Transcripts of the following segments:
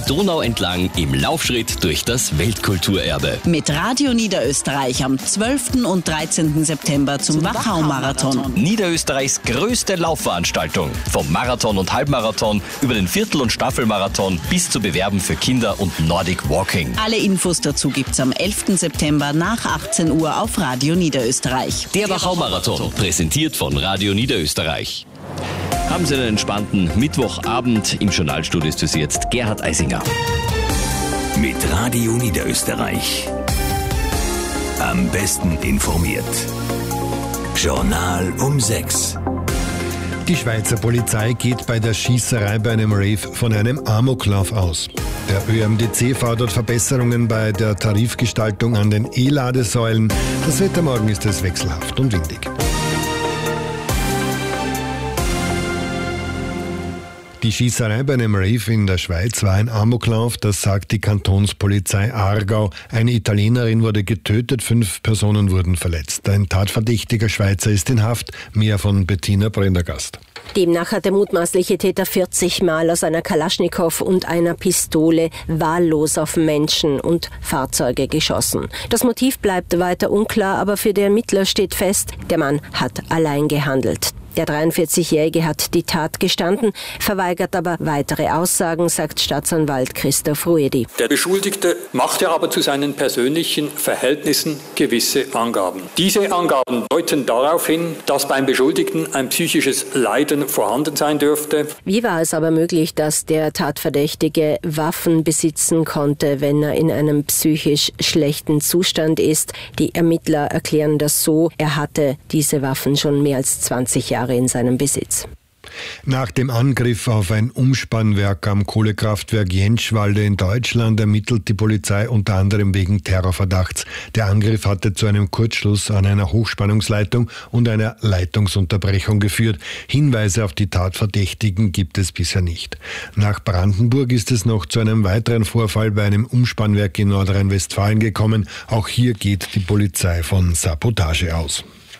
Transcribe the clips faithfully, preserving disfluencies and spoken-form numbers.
Donau entlang im Laufschritt durch das Weltkulturerbe. Mit Radio Niederösterreich am zwölften und dreizehnten September zum, zum Wachau-Marathon. Niederösterreichs größte Laufveranstaltung. Vom Marathon und Halbmarathon über den Viertel- und Staffelmarathon bis zu Bewerben für Kinder und Nordic Walking. Alle Infos dazu gibt's am elften September nach achtzehn Uhr auf Radio Niederösterreich. Der Wachau-Marathon, präsentiert von Radio Niederösterreich. Haben Sie einen entspannten Mittwochabend. Im Journalstudio ist für Sie jetzt Gerhard Eisinger. Mit Radio Niederösterreich. Am besten informiert. Journal um sechs. Die Schweizer Polizei geht bei der Schießerei bei einem Rave von einem Amoklauf aus. Der Ö M D C fordert Verbesserungen bei der Tarifgestaltung an den E-Ladesäulen. Das Wetter morgen ist es wechselhaft und windig. Die Schießerei bei einem Rave in der Schweiz war ein Amoklauf, das sagt die Kantonspolizei Aargau. Eine Italienerin wurde getötet, fünf Personen wurden verletzt. Ein tatverdächtiger Schweizer ist in Haft. Mehr von Bettina Prendergast. Demnach hat der mutmaßliche Täter vierzig Mal aus einer Kalaschnikow und einer Pistole wahllos auf Menschen und Fahrzeuge geschossen. Das Motiv bleibt weiter unklar, aber für die Ermittler steht fest, der Mann hat allein gehandelt. Der dreiundvierzigjährige hat die Tat gestanden, verweigert aber weitere Aussagen, sagt Staatsanwalt Christoph Ruedi. Der Beschuldigte machte aber zu seinen persönlichen Verhältnissen gewisse Angaben. Diese Angaben deuten darauf hin, dass beim Beschuldigten ein psychisches Leiden vorhanden sein dürfte. Wie war es aber möglich, dass der Tatverdächtige Waffen besitzen konnte, wenn er in einem psychisch schlechten Zustand ist? Die Ermittler erklären das so, er hatte diese Waffen schon mehr als zwanzig Jahre in seinem Besitz. Nach dem Angriff auf ein Umspannwerk am Kohlekraftwerk Jentschwalde in Deutschland ermittelt die Polizei unter anderem wegen Terrorverdachts. Der Angriff hatte zu einem Kurzschluss an einer Hochspannungsleitung und einer Leitungsunterbrechung geführt. Hinweise auf die Tatverdächtigen gibt es bisher nicht. Nach Brandenburg ist es noch zu einem weiteren Vorfall bei einem Umspannwerk in Nordrhein-Westfalen gekommen. Auch hier geht die Polizei von Sabotage aus.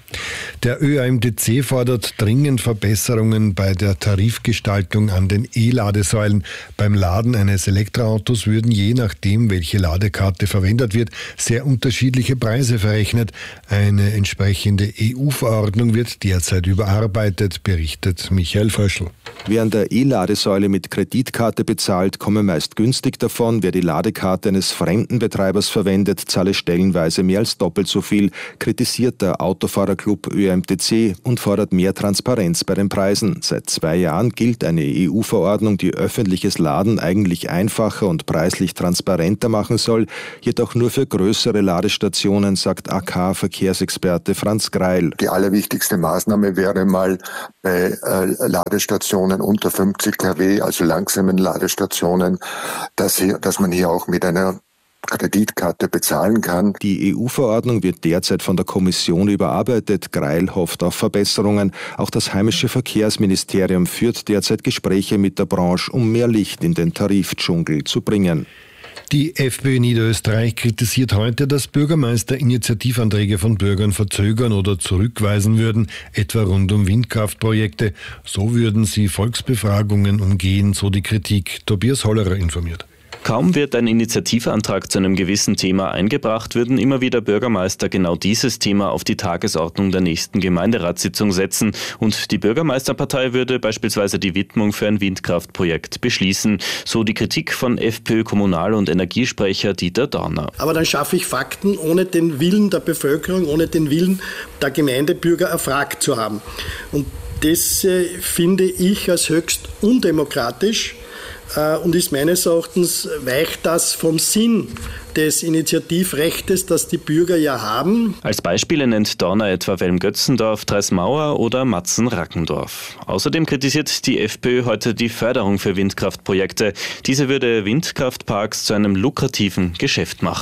Der Ö M D C fordert dringend Verbesserungen bei der Tarifgestaltung an den E-Ladesäulen. Beim Laden eines Elektroautos würden je nachdem, welche Ladekarte verwendet wird, sehr unterschiedliche Preise verrechnet. Eine entsprechende E U-Verordnung wird derzeit überarbeitet, berichtet Michael Fröschl. Wer an der E-Ladesäule mit Kreditkarte bezahlt, komme meist günstig davon. Wer die Ladekarte eines fremden Betreibers verwendet, zahle stellenweise mehr als doppelt so viel, kritisiert der Autofahrerclub Ö M D C und fordert mehr Transparenz bei den Preisen. Seit zwei Jahren gilt eine E U-Verordnung, die öffentliches Laden eigentlich einfacher und preislich transparenter machen soll, jedoch nur für größere Ladestationen, sagt A K-Verkehrsexperte Franz Greil. Die allerwichtigste Maßnahme wäre mal bei äh, Ladestationen unter fünfzig Kilowatt, also langsamen Ladestationen, dass, hier, dass man hier auch mit einer Kreditkarte bezahlen kann. Die E U-Verordnung wird derzeit von der Kommission überarbeitet. Greil hofft auf Verbesserungen. Auch das heimische Verkehrsministerium führt derzeit Gespräche mit der Branche, um mehr Licht in den Tarifdschungel zu bringen. Die FPÖ Niederösterreich kritisiert heute, dass Bürgermeister Initiativanträge von Bürgern verzögern oder zurückweisen würden, etwa rund um Windkraftprojekte. So würden sie Volksbefragungen umgehen, so die Kritik. Tobias Hollerer informiert. Kaum wird ein Initiativantrag zu einem gewissen Thema eingebracht, würden immer wieder Bürgermeister genau dieses Thema auf die Tagesordnung der nächsten Gemeinderatssitzung setzen und die Bürgermeisterpartei würde beispielsweise die Widmung für ein Windkraftprojekt beschließen, so die Kritik von FPÖ-Kommunal- und Energiesprecher Dieter Dorner. Aber dann schaffe ich Fakten, ohne den Willen der Bevölkerung, ohne den Willen der Gemeindebürger erfragt zu haben. Und das äh, finde ich als höchst undemokratisch. Und ist meines Erachtens weicht das vom Sinn des Initiativrechtes, das die Bürger ja haben. Als Beispiele nennt Dorner etwa Welm-Götzendorf, Treismauer oder Matzen-Rackendorf. Außerdem kritisiert die FPÖ heute die Förderung für Windkraftprojekte. Diese würde Windkraftparks zu einem lukrativen Geschäft machen.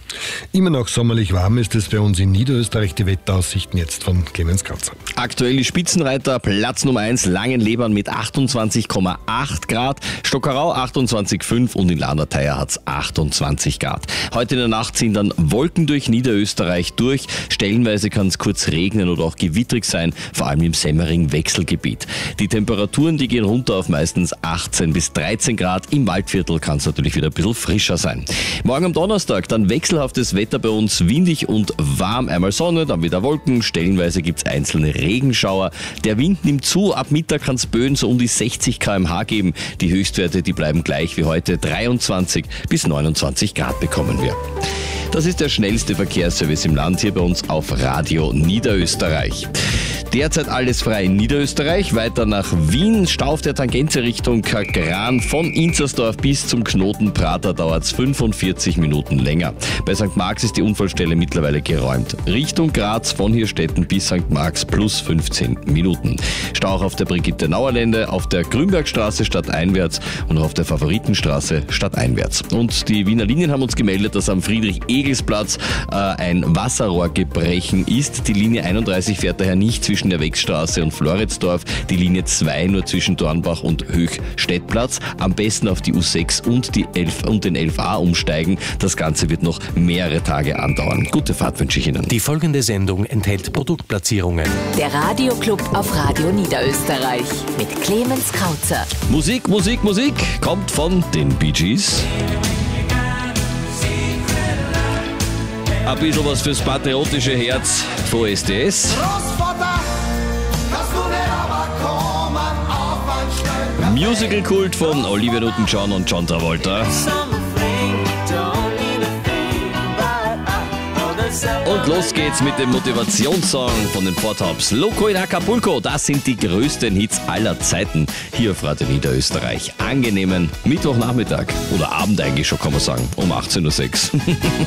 Immer noch sommerlich warm ist es bei uns in Niederösterreich. Die Wetteraussichten jetzt von Clemens Krauzer. Aktuell die Spitzenreiter, Platz Nummer eins, Langenlebern mit achtundzwanzig Komma acht Grad, Stockerau achtundzwanzig Komma fünf und in Landerteier hat es achtundzwanzig Grad. Heute in der Nacht ziehen dann Wolken durch Niederösterreich durch. Stellenweise kann es kurz regnen oder auch gewittrig sein, vor allem im Semmering-Wechselgebiet. Die Temperaturen, die gehen runter auf meistens achtzehn bis dreizehn Grad. Im Waldviertel kann es natürlich wieder ein bisschen frischer sein. Morgen am Donnerstag dann wechselhaftes Wetter bei uns, windig und warm. Einmal Sonne, dann wieder Wolken. Stellenweise gibt es einzelne Regenschauer. Der Wind nimmt zu. Ab Mittag kann es Böen so um die sechzig Kilometer pro Stunde geben. Die Höchstwerte, die bleiben gleich wie heute. dreiundzwanzig bis neunundzwanzig Grad bekommen wir. Das ist der schnellste Verkehrsservice im Land hier bei uns auf Radio Niederösterreich. Derzeit alles frei in Niederösterreich, weiter nach Wien, Stau auf der Tangente Richtung Kagran, von Inzersdorf bis zum Knoten Prater dauert es fünfundvierzig Minuten länger. Bei Sankt Marx ist die Unfallstelle mittlerweile geräumt. Richtung Graz von Hirstetten bis Sankt Marx plus fünfzehn Minuten. Stau auch auf der Brigitte-Nauer-Lände, auf der Grünbergstraße stadteinwärts und auf der Favoritenstraße stadteinwärts. Und die Wiener Linien haben uns gemeldet, dass am Friedrich-Egels-Platz äh, ein Wasserrohrgebrechen ist. Die Linie einunddreißig fährt daher nicht zwischen der Wechstraße und Floridsdorf, die Linie zwei nur zwischen Dornbach und Höchstädtplatz. Am besten auf die U sechs und, die elf und den elf a umsteigen. Das Ganze wird noch mehrere Tage andauern. Gute Fahrt wünsche ich Ihnen. Die folgende Sendung enthält Produktplatzierungen. Der Radioclub auf Radio Niederösterreich mit Clemens Krauzer. Musik, Musik, Musik kommt von den Bee Gees. Ein bisschen was fürs patriotische Herz von S D S. Musical-Kult von Olivia Newton-John und John Travolta. Und los geht's mit dem Motivationssong von den Four Tops. Loco in Acapulco, das sind die größten Hits aller Zeiten hier auf Radio Niederösterreich. Angenehmen Mittwochnachmittag oder Abend eigentlich schon, kann man sagen, um achtzehn Uhr sechs.